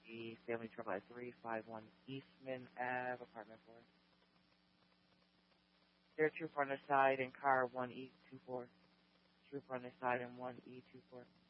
the family trouble at 351 Eastman Ave, apartment 4. There are trooper on the side in car 1E24. Trooper on the side in 1E24.